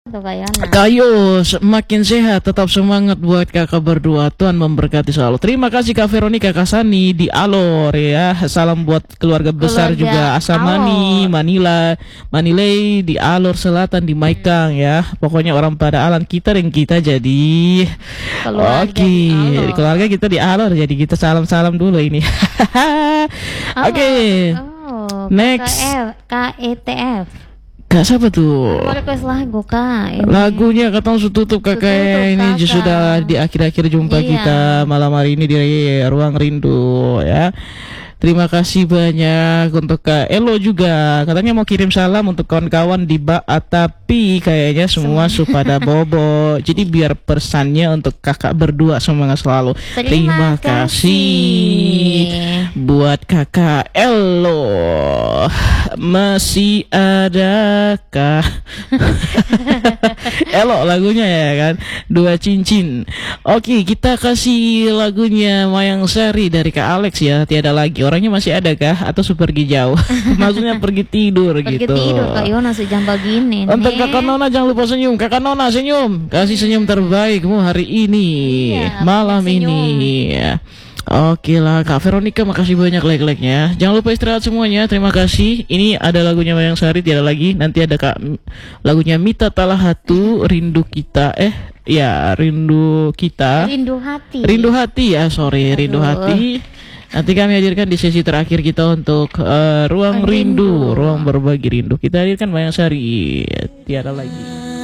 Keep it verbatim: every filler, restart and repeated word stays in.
Tuh Kak Yana. Kayo semakin sehat, tetap semangat buat kakak berdua. Tuhan memberkati selalu. Terima kasih Kak Veronica, Kak Sani di Alor ya. Salam buat keluarga besar Keluarga juga Asamani, Alor. Manila, Manilei di Alor Selatan di Maikang ya. Pokoknya orang pada alam kita dan kita jadi Keluarga oke, di Alor. keluarga kita di Alor jadi kita salam-salam dulu ini. Oke. Oh, Next. K K F, K E T F. Kak siapa tuh? Mau request lagu Kak. Ini. Lagunya katong tutup kakak Tutup, ini Kakak. sudah di akhir-akhir jumpa Iya. kita malam hari ini di Ruang Rindu ya. Terima kasih banyak untuk Kak Elo juga. Katanya mau kirim salam untuk kawan-kawan di Ba, tapi kayaknya semua supada bobo. Jadi biar pesannya untuk kakak berdua semangat selalu. Terima kasih kasih. buat Kakak Elo. Masih adakah Elo lagunya ya kan, Dua Cincin. Oke, kita kasih lagunya Mayang Sari dari Kak Alex ya. Tiada lagi. Orangnya masih ada kah atau pergi jauh? Maksudnya pergi tidur Pergi gitu. tidur Kak Yona sejam begini. Untuk nih. Kakak Nona jangan lupa senyum. Kakak Nona senyum. Kasih senyum terbaikmu hari ini, Iya, malam banyak ini. Oke lah Kak Veronica, makasih banyak like-like-nya. Jangan lupa istirahat semuanya. Terima kasih. Ini ada lagunya Mayang Sari, tidak lagi. Nanti ada Kak lagunya Mita Talahatu, Rindu Kita. Eh ya, Rindu Kita. Rindu hati. Rindu Hati ya, sorry, Rindu Aduh. Hati. Nanti kami hadirkan di sesi terakhir kita untuk eh, Ruang Rindu. Rindu, Ruang Berbagi Rindu. Kita hadirkan Mayang Sari, tiada lagi.